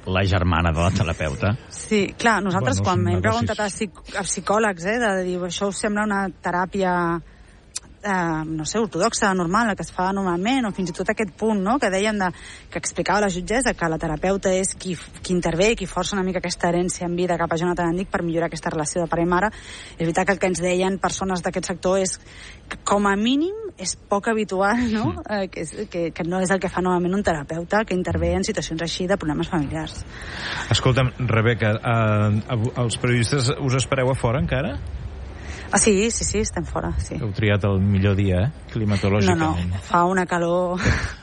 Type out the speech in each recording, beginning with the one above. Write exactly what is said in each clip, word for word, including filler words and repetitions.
la germana de la terapeuta. Sí, clar, nosaltres Bueno, quan són hem negocis. preguntat a, psic a psicòlegs, eh, de dir, això us sembla una teràpia eh, no sé, ortodoxa, normal, la que es fa normalment, o fins i tot aquest punt, no?, que deien de, que explicava la jutgessa, que la terapeuta és qui, qui intervé i qui força una mica aquesta herència en vida cap a Jonathan Andic per millorar aquesta relació de pare i mare. És veritat que el que ens deien persones d'aquest sector és que, com a mínim, és poc habitual, no?, eh, que, és, que, que no és el que fa normalment un terapeuta que intervé en situacions així de problemes familiars. Escolta'm, Rebeca, eh, els periodistes us espereu a fora encara? Ah, sí, sí, sí, estem fora, sí. Heu triat el millor dia, eh? No, Climatològicament. no, fa una calor...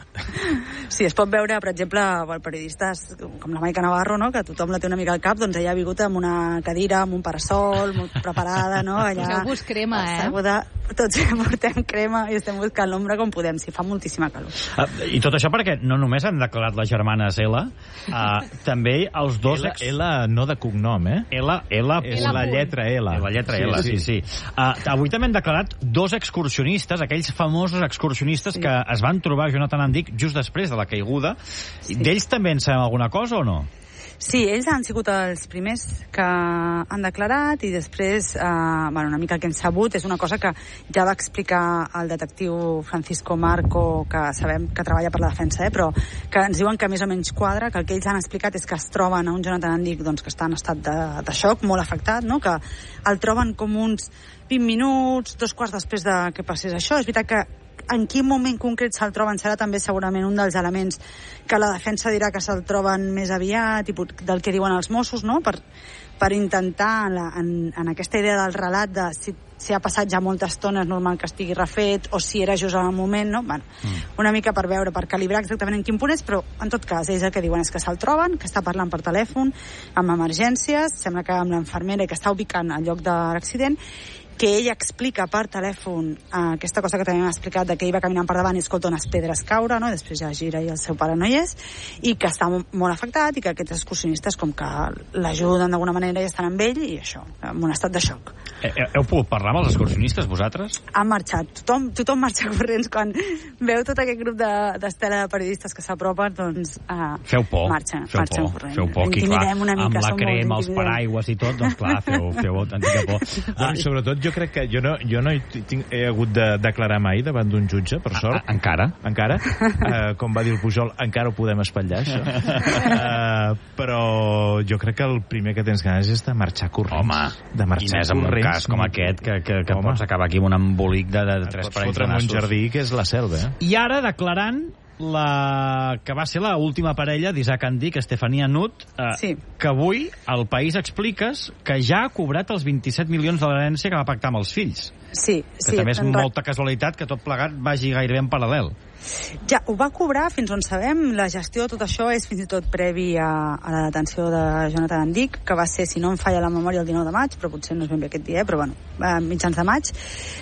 Sí, es pot veure, per exemple, per periodistes com la Maica Navarro, no?, que tothom la té una mica al cap, doncs ella ha vingut amb una cadira, amb un parasol, molt preparada, no?, allà... Poseu-vos crema, eh? Asseguda. Tots portem crema i estem buscant l'ombra com podem, si fa moltíssima calor. Uh, I tot això perquè no només han declarat les germanes L, uh, també els dos... L, L no de cognom, eh? L, L, És L la punt. lletra L. La lletra Sí, L, sí, sí. sí. Uh, avui també han declarat dos excursionistes, aquells famosos excursionistes Sí. que es van trobar a Jonathan Andic just després de la caiguda. Sí. D'ells també en sabem alguna cosa o no? Sí, ells han sigut els primers que han declarat i després, eh, bueno, una mica el que hem sabut és una cosa que ja va explicar el detectiu Francisco Marco, que sabem que treballa per la defensa, eh, però que ens diuen que més o menys quadra, que el que ells han explicat és que es troben a un Jonathan Andic doncs, que està en estat de, de xoc, molt afectat, no?, que el troben com uns vint minuts, dos quarts després de que passés això. És veritat que en quin moment concret se'l troben serà també segurament un dels elements que la defensa dirà que se'l troben més aviat i del que diuen els Mossos, no?, per, per intentar en, la, en, en aquesta idea del relat de si, si ha passat ja molta estona és normal que estigui refet o si era just al moment, no? Bueno, mm. una mica per veure, per calibrar exactament en quin punt és, però en tot cas ells el que diuen és que se'l troben, que està parlant per telèfon amb emergències, sembla que amb l'infermera i que està ubicant al lloc de l'accident, que ell explica per telèfon eh, aquesta cosa que també hem explicat, de que ell va caminant per davant i escolta unes pedres caure, no?, i després ja gira i el seu pare no hi és, i que està molt afectat i que aquests excursionistes com que l'ajuden d'alguna manera i estan amb ell i això, en un estat de xoc. Eh, heu pogut parlar amb els excursionistes, vosaltres? Han marxat. Tothom, tothom marxa corrents quan veu tot aquest grup d'estela de, de periodistes que s'apropen, doncs eh, Feu por, marxen, feu marxen por, corrents. feu por, i clar, una mica, amb la som molt crema, els intimidants. paraigües i tot, doncs clar, feu, feu autèntica por. Bueno, i sobretot jo crec que jo no, jo no he, tinc, he hagut de declarar mai davant d'un jutge, per sort. A, a, encara? Encara. Uh, com va dir el Pujol, encara ho podem espatllar, això. Uh, però jo crec que el primer que tens ganes és de marxar corrents. Home, de marxar i més en un corrents, cas com aquest, que, que, que Home. pots acabar aquí amb un embolic de, de, de tres pots parells fotre de en un nassos. jardí que és la selva, eh? I ara declarant la que va ser l'última parella d'Isaac Andic, Estefania Nut, eh, Sí. que avui al País expliques que ja ha cobrat els vint-i-set milions de l'herència que va pactar amb els fills. Sí, Que sí. també és en- molta casualitat que tot plegat vagi gairebé en paral·lel. Ja, ho va cobrar, fins on sabem, la gestió de tot això és fins i tot previ a, a la detenció de Jonathan Andic, que va ser, si no em falla la memòria, el dinou de maig, però potser no és ben bé aquest dia, eh? Però bueno, a mitjans de maig,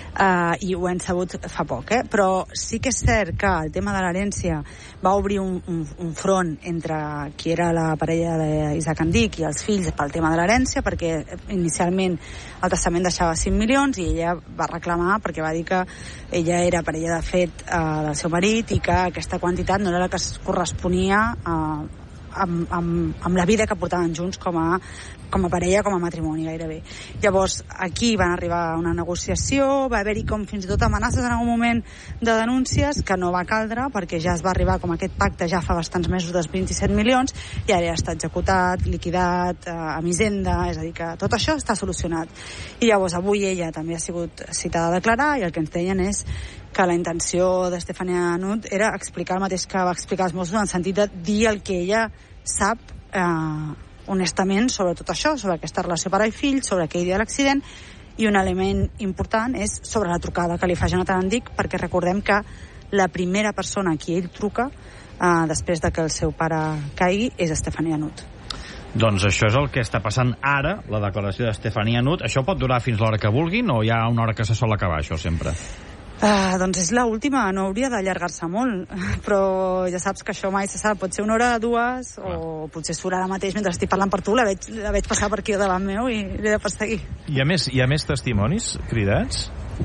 eh, i ho hem sabut fa poc, eh? Però sí que és cert que el tema de l'herència va obrir un, un, un front entre qui era la parella d'Isaac Andic i els fills pel tema de l'herència, perquè inicialment el testament deixava cinc milions i ella va reclamar perquè va dir que ella era parella de fet eh, del seu marit i que aquesta quantitat no era la que es corresponia eh, amb, amb, amb la vida que portaven junts com a, com a parella, com a matrimoni gairebé. Llavors aquí van arribar a una negociació, va haver-hi com fins i tot amenaces en algun moment de denúncies que no va caldre perquè ja es va arribar com aquest pacte ja fa bastants mesos dels vint-i-set milions i ara ja està executat, liquidat, eh, amb hisenda, és a dir que tot això està solucionat. I llavors avui ella també ha sigut citada a declarar i el que ens deien és que la intenció d'Estefania Nut era explicar el mateix que va explicar els Mossos en el sentit de dir el que ella sap eh, honestament sobre tot això, sobre aquesta relació pare i fill, sobre aquell dia de l'accident, i un element important és sobre la trucada que li fa Jonathan Andic, perquè recordem que la primera persona a qui ell truca eh, després de que el seu pare caigui és Estefania Nut. Doncs això és el que està passant ara, la declaració d'Estefania Nut. Això pot durar fins l'hora que vulguin o hi ha una hora que se sol acabar, això, sempre? Uh, doncs és l'última, no hauria d'allargar-se molt, però ja saps que això mai se sap, pot ser una hora, dues, Clar. o potser surt ara mateix mentre estic parlant per tu, la veig, la veig passar per aquí davant meu i l'he de perseguir. Hi ha més, hi ha més testimonis cridats?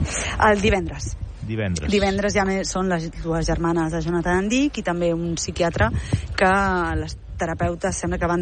El divendres. Divendres. Divendres ja més són les dues germanes de Jonathan Andic i també un psiquiatre que les terapeutes sembla que van